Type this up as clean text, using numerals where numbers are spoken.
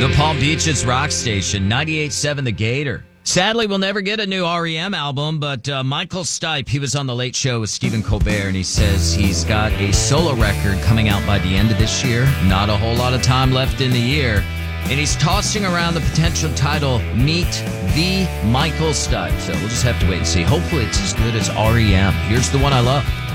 The Palm Beaches rock station, 98.7 The Gator. Sadly, we'll never get a new REM album, but Michael Stipe, he was on The Late Show with Stephen Colbert, and he says he's got a solo record coming out by the end of this year. Not a whole lot of time left in the year. And he's tossing around the potential title, Meet the Michael Stipe. So we'll just have to wait and see. Hopefully it's as good as REM. Here's the one I love.